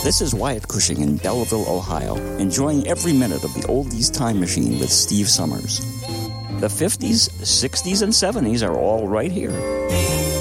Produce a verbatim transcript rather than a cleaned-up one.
This is Wyatt Cushing in Belleville, Ohio, enjoying every minute of the Oldies Time Machine with Steve Summers. The fifties, sixties, and seventies are all right here.